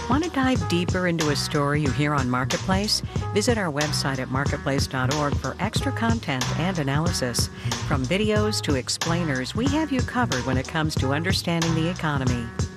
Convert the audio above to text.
Want to dive deeper into a story you hear on Marketplace? Visit our website at marketplace.org for extra content and analysis. From videos to explainers, we have you covered when it comes to understanding the economy.